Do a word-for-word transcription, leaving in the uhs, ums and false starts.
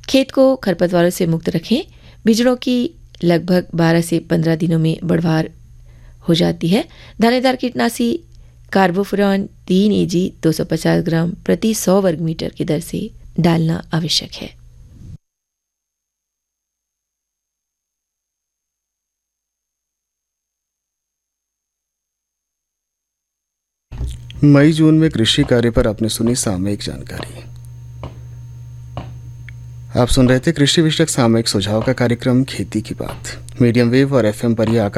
खेत को खरपतवारों से मुक्त रखें। बिजड़ों की लगभग बारह से पंद्रह दिनों में बढ़वार हो जाती है। दानेदार कीटनाशी कार्बोफुरॉन तीन एजी दो सौ पचास ग्राम प्रति सौ वर्ग मीटर की दर से डालना आवश्यक है। मई जून में कृषि कार्य पर आपने सुनी सामयिक जानकारी। आप सुन रहे थे कृषि विषयक सामयिक सुझाव का कार्यक्रम खेती की बात। मीडियम वेव और एफएम पर यह